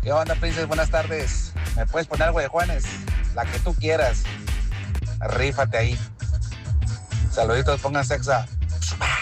¿Qué onda, Princes? Buenas tardes. ¿Me puedes poner algo de Juanes? La que tú quieras. Rífate ahí. Saluditos, pongan sexa.